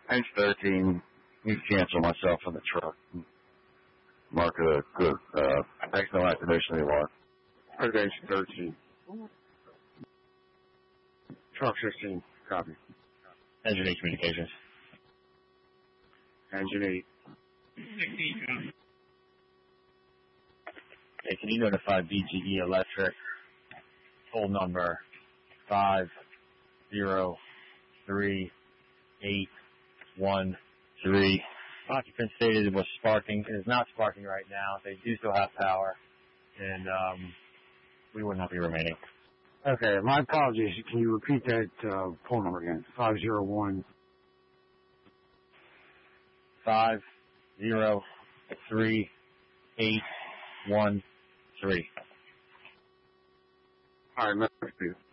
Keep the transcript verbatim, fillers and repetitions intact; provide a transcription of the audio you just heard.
Page thirteen. You cancel myself on the truck. Mark a good, uh, makes no activation anymore. Page thirteen. Truck sixteen, copy. Engine eight communications. Engine eight. Hey, can you notify B G E Electric, full number five zero three eight one three. Occupant stated it was sparking. It is not sparking right now. They do still have power, and um, we would not be remaining. Okay, my apologies. Can you repeat that uh, phone number again? Five zero one five zero three eight one three. All right, let's do.